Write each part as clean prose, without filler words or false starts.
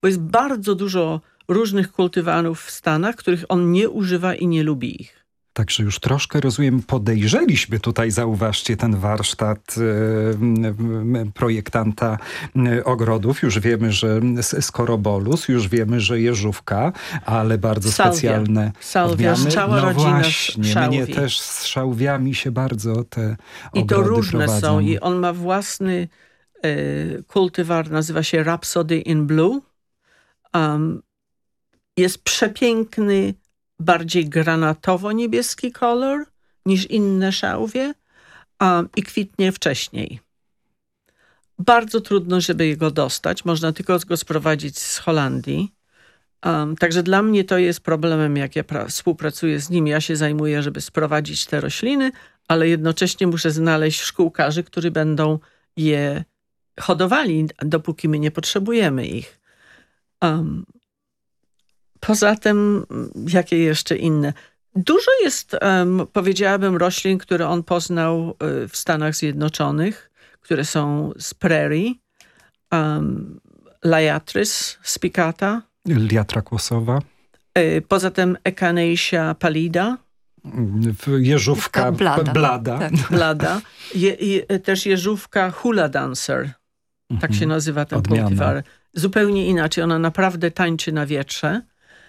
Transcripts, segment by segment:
bo jest bardzo dużo różnych kultywarów w Stanach, których on nie używa i nie lubi ich. Także już troszkę, rozumiem, podejrzeliśmy tutaj, zauważcie, ten warsztat projektanta ogrodów. Już wiemy, że skorobolus, już wiemy, że jeżówka, ale bardzo specjalne Salwia, odmiany. cała rodzina właśnie, szałwi. mnie też z szałwiami się bardzo te ogrody I to różne prowadzą. są. I on ma własny kultywar, nazywa się Rhapsody in Blue. Jest przepiękny, bardziej granatowo-niebieski kolor niż inne szałwie i kwitnie wcześniej. Bardzo trudno, żeby go dostać. Można tylko go sprowadzić z Holandii. Także dla mnie to jest problemem, jak ja współpracuję z nim. Ja się zajmuję, żeby sprowadzić te rośliny, ale jednocześnie muszę znaleźć szkółkarzy, którzy będą je hodowali, dopóki my nie potrzebujemy ich. Poza tym, jakie jeszcze inne? Dużo jest, powiedziałabym, roślin, które on poznał w Stanach Zjednoczonych, które są z prairie. Liatris spicata. Liatra kłosowa. Poza tym Echinacea pallida. Jeżówka blada. Tak. Blada. Też jeżówka hula dancer. Tak się nazywa ten kultywar. Zupełnie inaczej. Ona naprawdę tańczy na wietrze.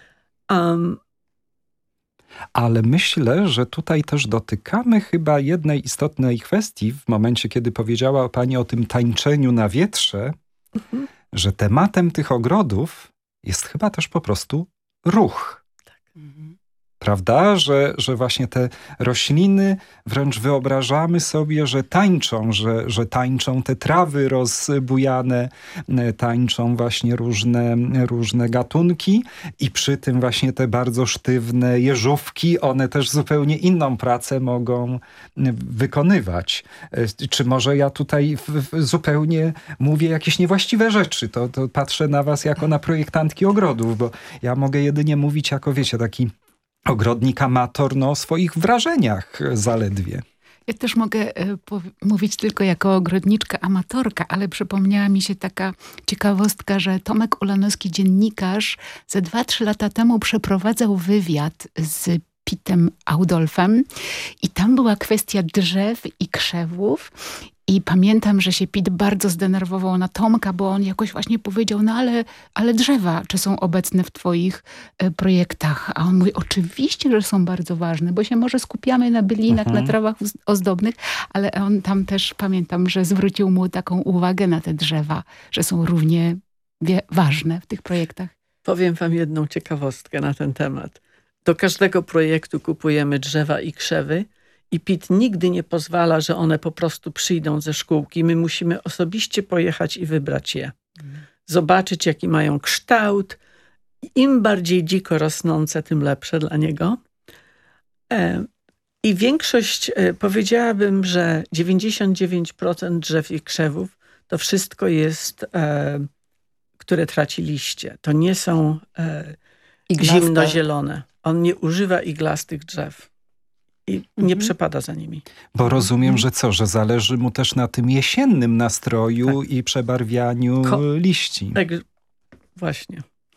Ale myślę, że tutaj też dotykamy chyba jednej istotnej kwestii w momencie, kiedy powiedziała pani o tym tańczeniu na wietrze, że tematem tych ogrodów jest chyba też po prostu ruch. Tak. Prawda? Że właśnie te rośliny, wręcz wyobrażamy sobie, że tańczą te trawy rozbujane, tańczą właśnie różne gatunki i przy tym właśnie te bardzo sztywne jeżówki, one też zupełnie inną pracę mogą wykonywać. Czy może ja tutaj zupełnie mówię jakieś niewłaściwe rzeczy? To patrzę na was jako na projektantki ogrodów, bo ja mogę jedynie mówić jako, wiecie, taki ogrodnik amator, o swoich wrażeniach zaledwie. Ja też mogę mówić tylko jako ogrodniczka amatorka, ale przypomniała mi się taka ciekawostka, że Tomek Ulanowski, dziennikarz, ze 2-3 lata temu przeprowadzał wywiad z Pitem Audolfem i tam była kwestia drzew i krzewów. I pamiętam, że się Pit bardzo zdenerwował na Tomka, bo on jakoś właśnie powiedział, ale drzewa, czy są obecne w twoich projektach? A on mówi, oczywiście, że są bardzo ważne, bo się może skupiamy na bylinach, na trawach ozdobnych, ale on tam też, pamiętam, że zwrócił mu taką uwagę na te drzewa, że są równie ważne w tych projektach. Powiem wam jedną ciekawostkę na ten temat. Do każdego projektu kupujemy drzewa i krzewy, i Pit nigdy nie pozwala, że one po prostu przyjdą ze szkółki. My musimy osobiście pojechać i wybrać je. Zobaczyć, jaki mają kształt. Im bardziej dziko rosnące, tym lepsze dla niego. I większość, powiedziałabym, że 99% drzew i krzewów to wszystko jest, które traci liście. To nie są zimnozielone. On nie używa iglastych drzew. I nie przepada za nimi. Bo rozumiem, że że zależy mu też na tym jesiennym nastroju i przebarwianiu liści. Tak, właśnie.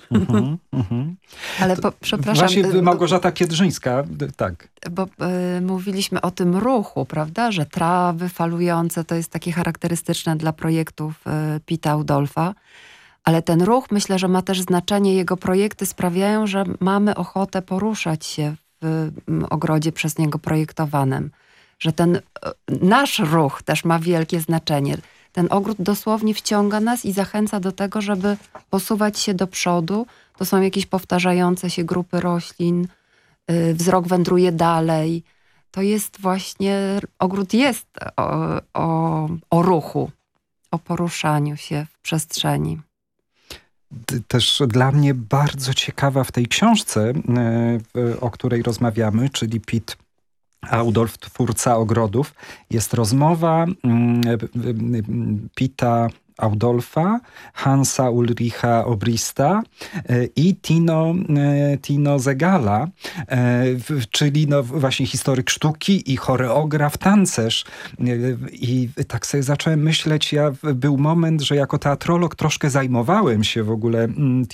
Ale przepraszam. Właśnie Małgorzata Kiedrzyńska, tak. Bo mówiliśmy o tym ruchu, prawda? Że trawy falujące to jest takie charakterystyczne dla projektów Pita Audolfa. Ale ten ruch, myślę, że ma też znaczenie. Jego projekty sprawiają, że mamy ochotę poruszać się w ogrodzie przez niego projektowanym. Że ten nasz ruch też ma wielkie znaczenie. Ten ogród dosłownie wciąga nas i zachęca do tego, żeby posuwać się do przodu. To są jakieś powtarzające się grupy roślin. Wzrok wędruje dalej. To jest właśnie, ogród jest o ruchu, o poruszaniu się w przestrzeni. Też dla mnie bardzo ciekawa w tej książce, o której rozmawiamy, czyli Pit Audolf, twórca ogrodów, jest rozmowa Pita Audolfa, Hansa Ulricha Obrista i Tino Segala, czyli właśnie historyk sztuki i choreograf, tancerz. I tak sobie zacząłem myśleć, był moment, że jako teatrolog troszkę zajmowałem się w ogóle